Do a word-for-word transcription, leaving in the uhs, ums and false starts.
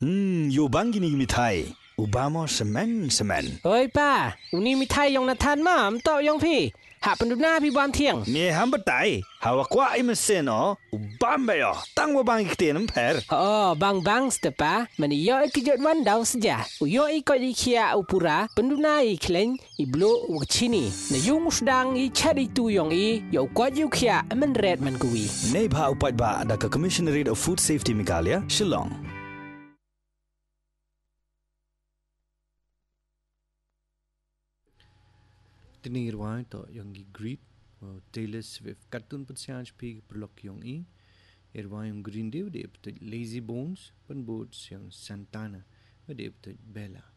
Hmm, yo bang gini mitai. Ubamo semen semen. Oi pa, uni mitai yang natan mam tok yang pi. Hak penduduk pi buan tiang. Ni hamba tai. Hawa kwa imesen o. Ubamba yo. Tang wa bang ikten emper. Oh, bang bang stepa, mani yo ikijot wan daw saja. Uyo ikot ikia upura, penduduk iklen iblo wakchini. Na yung usdang i cari tu yang i, yo kot yukia menred man kuwi. Nei ba upat ba ada ke Commissionerate of Food Safety Mikalia, Shillong. Tinir wine to youngi greet Taylor Swift cartoon patsianch pig prolok yung i Irwine yung green dew de lazy bones pan boats yung Santana de Bella